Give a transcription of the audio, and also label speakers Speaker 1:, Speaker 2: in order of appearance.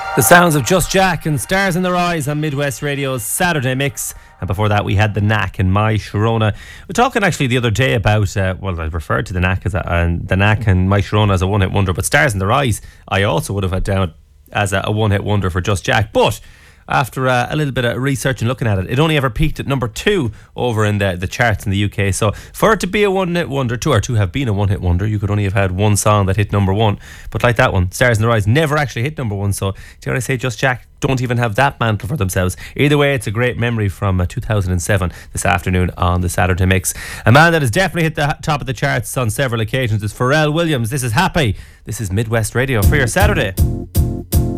Speaker 1: The sounds of Just Jack and Stars in Their Eyes on Midwest Radio's Saturday Mix. And before that, we had The Knack and My Sharona. We're talking actually the other day about, I referred to The Knack The Knack and My Sharona as a one-hit wonder, but Stars in Their Eyes, I also would have had down as a one-hit wonder for Just Jack. But after a little bit of research and looking at it, it only ever peaked at number 2 over in the charts in the UK. So for it to be a one-hit wonder, to have been a one-hit wonder, you could only have had one song that hit number 1. But like that one, Stars in Their Eyes never actually hit number 1. So dare I say, Just Jack don't even have that mantle for themselves. Either way, it's a great memory from 2007 this afternoon on the Saturday Mix. A man that has definitely hit the top of the charts on several occasions is Pharrell Williams. This is Happy. This is Midwest Radio for your Saturday.